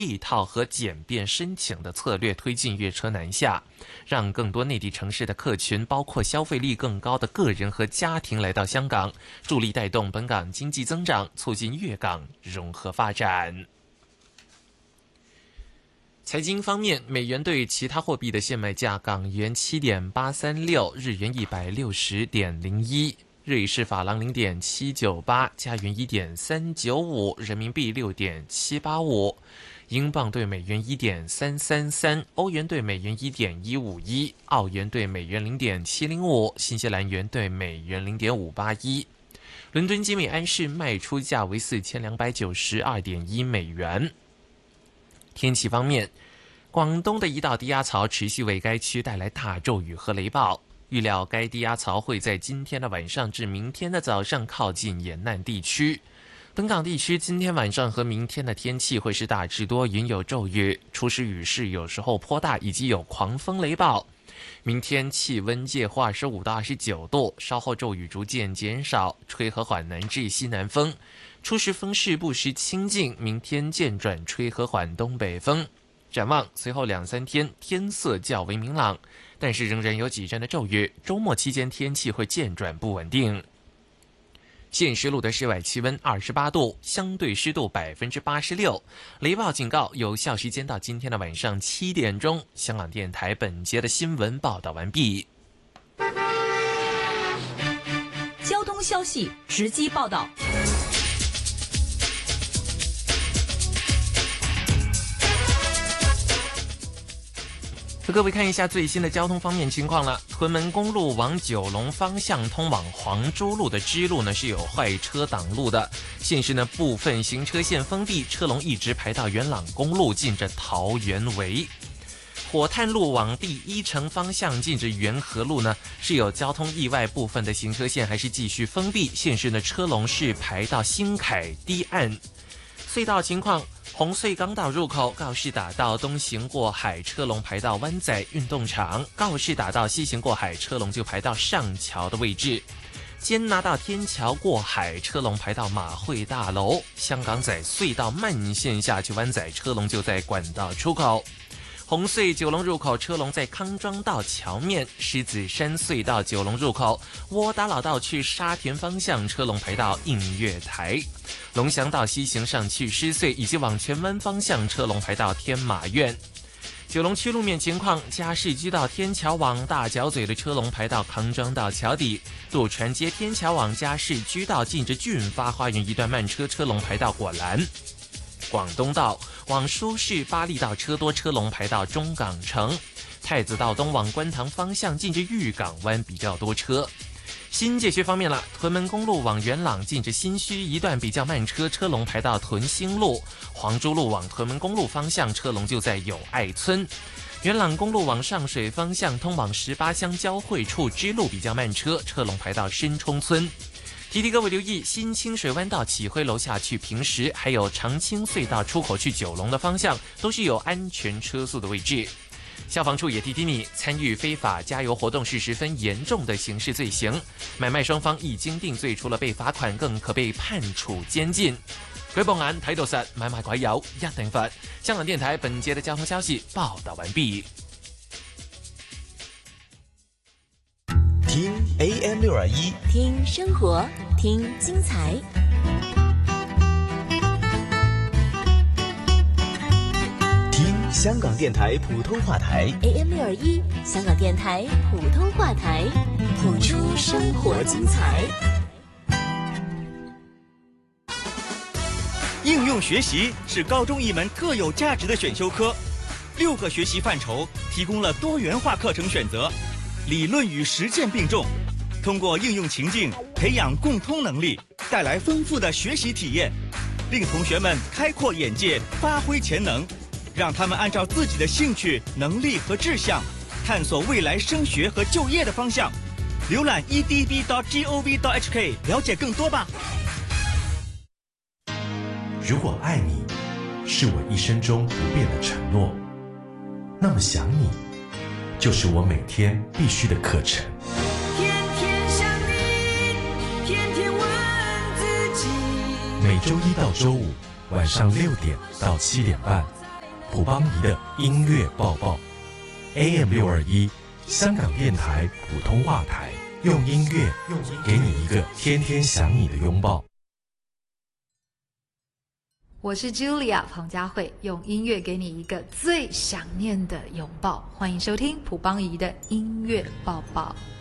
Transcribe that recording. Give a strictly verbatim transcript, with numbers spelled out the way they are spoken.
一套和简便申请的策略推进粤车南下，让更多内地城市的客群，包括消费力更高的个人和家庭来到香港，助力带动本港经济增长，促进粤港融合发展。财经方面，美元对其他货币的现卖价：港元七点八三六，日元一百六十点零一，瑞士法郎零点七九八，加元一点三九五，人民币六点七八五，英镑对美元一点三三三，欧元对美元一点一五一，澳元对美元零点七零五，新西兰元对美元零点五八一。伦敦金每安士卖出价为四千两百九十二点一美元。天气方面，广东的一道低压槽持续为该区带来大骤雨和雷暴，预料该低压槽会在今天的晚上至明天的早上靠近沿岸地区。本港地区今天晚上和明天的天气会是大致多云有骤雨，初时雨势有时候颇大，以及有狂风雷暴。明天气温介乎二十五到二十九度，稍后骤雨逐渐减少，吹和缓南至西南风，初时风势不时清劲，明天渐转吹和缓东北风。展望随后两三天天色较为明朗，但是仍然有几阵的骤雨，周末期间天气会渐转不稳定。现时录的室外气温二十八度，相对湿度百分之八十六，雷暴警告有效时间到今天的晚上七点钟。香港电台本节的新闻报道完毕。 交通消息直击报道。 和各位看一下最新的交通方面情况了。屯门公路往九龙方向通往黄珠路的支路呢是有坏车挡路的，现时呢部分行车线封闭，车龙一直排到元朗公路近着桃园围。火炭路往第一城方向近着元和路呢是有交通意外，部分的行车线还是继续封闭，现时呢车龙是排到新凯堤岸。隧道情况，红隧港岛入口告士打道东行过海车龙排到湾仔运动场，告士打道西行过海车龙就排到上桥的位置，坚拿道天桥过海车龙排到马会大楼，香港仔隧道慢线下去湾仔车龙就在管道出口。红隧九龙入口车龙在康庄道桥面，狮子山隧道九龙入口窝打老道去沙田方向车龙排到映月台，龙翔道西行上去狮隧以及往荃湾方向车龙排到天马苑。九龙区路面情况，嘉士居道天桥往大角咀的车龙排到康庄道桥底，渡船街天桥往嘉士居道近着俊发花园一段慢车，车龙排到果栏。广东道往舒适巴利道车多，车龙排到中港城。太子道东往观塘方向近着裕港湾比较多车。新界区方面了，屯门公路往元朗近着新墟一段比较慢车，车龙排到屯兴路。黄珠路往屯门公路方向车龙就在友爱村。元朗公路往上水方向通往十八乡交汇处支路比较慢车，车龙排到深冲村。提提各位留意，新清水湾道启辉楼下去平石，还有长青隧道出口去九龙的方向都是有安全车速的位置。消防处也提提你，参与非法加油活动是十分严重的刑事罪行，买卖双方一经定罪，除了被罚款，更可被判处监禁。舉報眼睇到實，買賣鬼友一定罰。香港電台本節的交通消息報道完畢。 聽 A M 六二一， 听生活，听精彩。 听香港電台普通話台 A M 六二一，香港電台普通話台，谱出生活精彩。 应用学习是高中一门特有价值的选修科，六个学习范畴提供了多元化课程选择，理论与实践并重，通过应用情境培养共通能力，带来丰富的学习体验，令同学们开阔眼界，发挥潜能，让他们按照自己的兴趣、能力和志向，探索未来升学和就业的方向。浏览 e d b dot gov dot h k 了解更多吧。 如果爱你是我一生中不变的承诺，那么想你就是我每天必须的课程。 天天想你，天天问自己。 每周一到周五晚上六点到七点半， 普邦仪的音乐报报 A M 六二一香港电台普通话台，用音乐给你一个天天想你的拥抱。 我是 Julia 彭佳慧，用音乐给你一个最想念的拥抱。欢迎收听普邦仪的音乐报报。